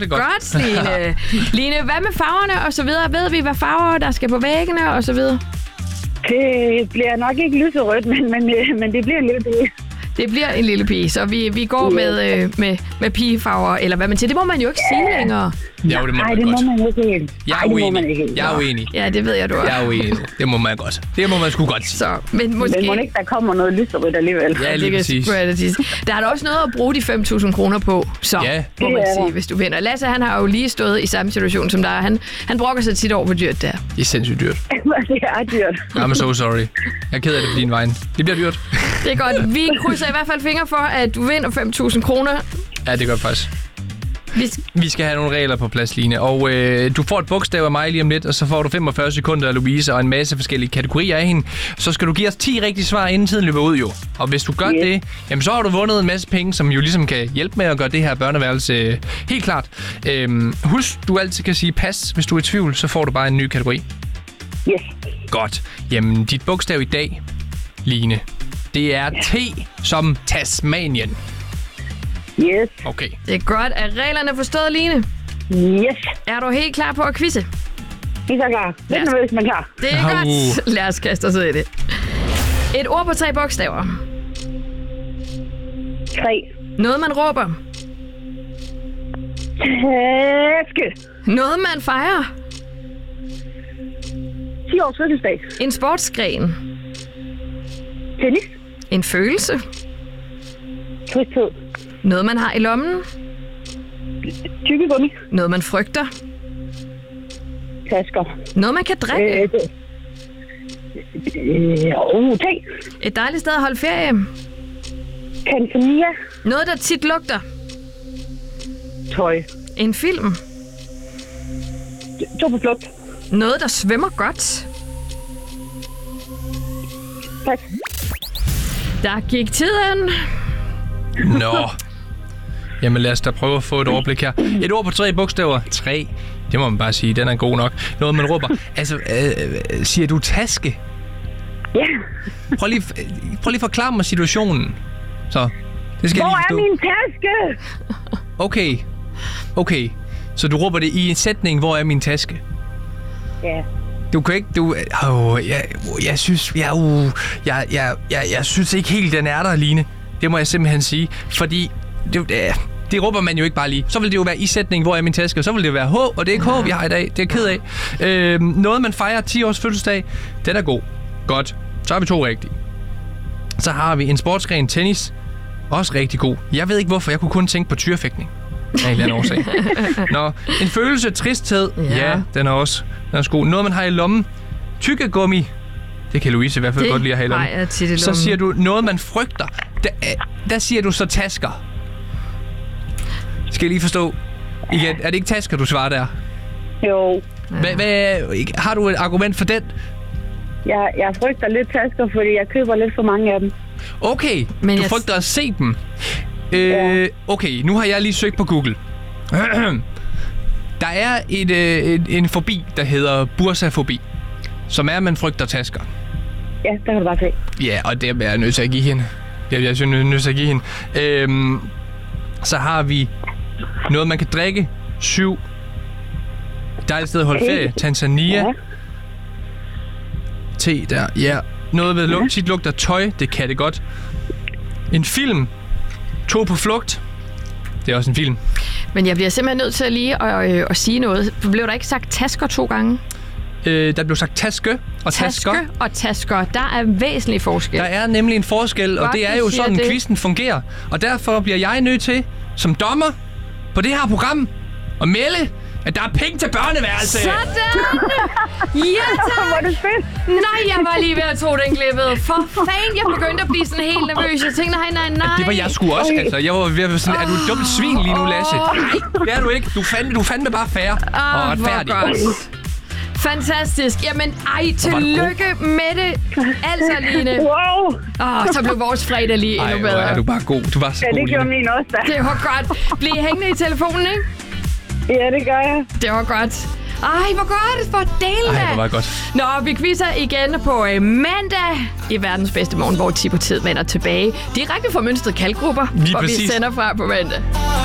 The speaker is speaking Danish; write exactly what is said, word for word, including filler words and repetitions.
det godt. Godt, Line. Line, hvad med farverne og så videre? Ved vi, hvad farver der skal på væggene og så videre? Det bliver nok ikke lyserødt, men, men, men det bliver en lille pige. Det bliver en lille pige, så vi, vi går med, øh, med, med pigefarver, eller hvad man siger. Det må man jo ikke sige længere. Ja, det må Nej, man det godt. må man ikke helt. Jeg er Ej, det må man uenig. ikke helt. Jeg er uenig. Ja, det ved jeg, du er. Jeg er uenig. Det må man godt. Det må man sgu godt sige. Så, men måske... Men må ikke, der kommer noget lyserødt alligevel. Ja, lige præcis. Der er da også noget at bruge de fem tusind kroner på, så Ja. må man Det er sige, der. hvis du vinder. Lasse, han har jo lige stået i samme situation som dig. Han, han brokker sig tit over, hvor dyrt det er. Det er sindssygt dyrt. Det er dyrt. I'm so sorry. Jeg er ked af det på din vej. Det bliver dyrt. Det er godt. Vi krydser i hvert fald fingre for, at du vinder fem tusind kroner. Ja, det gør det faktisk. Vi... Vi skal have nogle regler på plads, Line. Og øh, du får et bogstav af mig lige om lidt, og så får du femogfyrre sekunder af Louise og en masse forskellige kategorier af hende. Så skal du give os ti rigtige svar, inden tiden løber ud, jo. Og hvis du gør Yes. det, jamen så har du vundet en masse penge, som jo ligesom kan hjælpe med at gøre det her børneværelse øh, helt klart. Øhm, husk, du altid kan sige pas. Hvis du er i tvivl, så får du bare en ny kategori. Yes. Godt. Jamen, dit bogstav i dag, Line, det er T som Tasmanien. Yes. Okay. Det er godt. Er reglerne forstået, Line? Yes. Er du helt klar på at quizze? Vi er så klar. Ja. Lidt nervøs, men klar. Det er Au. godt. Lad os kaste os ud i det. Et ord på tre bogstaver. Tre. Noget, man råber. Taske. Noget, man fejrer. ti års fødselsdag. En sportsgren. Tennis. En følelse. Tristhed. Noget, man har i lommen. Tykkegummi. Noget, man frygter. Tasker. Noget, man kan drikke. Øh, det. Øh, oh, te. Et dejligt sted at holde ferie. Tanzania. Noget, der tit lugter. Tøj. En film. To på flugt. Noget, der svømmer godt. Pas. Der gik tiden. Nå. Jamen lad os da prøve at få et overblik her. Et ord på tre bogstaver. Tre. Det må man bare sige. Den er god nok. Noget, man råber. Altså, øh, siger du taske? Ja. Prøv lige, prøv lige at forklare mig situationen. Så. Det skal Hvor jeg lige er forstå. min taske? Okay. Okay. Så du råber det i en sætning, hvor er min taske? Ja. Du kan ikke, du, åh, jeg, jeg synes, jeg, uh, jeg, jeg, jeg, jeg synes ikke helt, den er der, Line. Det må jeg simpelthen sige, fordi det, det, det råber man jo ikke bare lige. Så vil det jo være i sætning, hvor er min taske, og så vil det jo være H, og det er ikke H, vi har i dag. Det er jeg ked af. Øh, noget, man fejrer ti års fødselsdag, den er god. Godt. Så har vi to rigtige. Så har vi en sportsgren, tennis. Også rigtig god. Jeg ved ikke, hvorfor. Jeg kunne kun tænke på tyrefægtning. Af en eller anden årsag. Nå, en følelse, tristhed. Ja, ja den er også, den er også god. Noget, man har i lommen. Tykkegummi. Det kan Louise i hvert fald Det godt lide at have i lommen. har jeg tit i lommen. Så siger du noget, man frygter. Der, der siger du så tasker. Skal jeg lige forstå? Igen, er det ikke tasker, du svarer der? Jo. Hvad, hvad, har du et argument for den? Jeg, jeg frygter lidt tasker, fordi jeg køber lidt for mange af dem. Okay, Men du jeg- frygter at se dem. Øh, Ja. okay, nu har jeg lige søgt på Google. Der er et, øh, en, en fobi, der hedder bursafobi, som er, at man frygter tasker. Ja, der kan du bare se. Ja, og det er jeg nødt til at give hende. Det er jeg synes, nødt til at give hende. Øhm, så har vi noget, man kan drikke. Syv. Dejligt sted at holde ferie. Tanzania. Ja. Te der, ja. Noget ved lugt, tit lugter tøj. Det kan det godt. En film. To på flugt. Det er også en film. Men jeg bliver simpelthen nødt til lige at, øh, at sige noget. Blev der ikke sagt tasker to gange? Øh, der blev sagt taske og tasker. Taske og tasker. Der er væsentlig forskel. Der er nemlig en forskel, og Godt, det er du jo siger sådan, det. quizzen fungerer. Og derfor bliver jeg nødt til, som dommer på det her program, at melde, at der er penge til børneværelse. Sådan! Ja, tak! Hvor er det fedt. Nej, jeg var lige ved at tro den glippede. For fanden, jeg begyndte at blive sådan helt nervøs. Jeg tænkte, nej, nej, nej. Det var jeg sgu også, altså. Jeg var ved at være sådan, er du et dumt svin lige nu, Lasse? Nej, det er du ikke. Du fandme, du fandme bare fair og Åh, retfærdig. hvor godt. Fantastisk. Jamen, ej, tillykke med det. Altså, Line. Wow. Åh, så blev vores fredag lige Ej, endnu hvor bedre. er du bare god. Du var så Ja, god, det gjorde Line. min også, da. Det var godt. Bliv hængende i telefonen, ikke? Ja, det gør jeg. Det var godt. Ej, hvor godt. For delen Ej, da. hvor var det godt. Nå, vi quizzer igen på øh, mandag i verdens bedste morgen, hvor Tipotid vender tilbage direkte fra Mønsted Kalkgrupper, Lige hvor præcis. vi sender fra på mandag.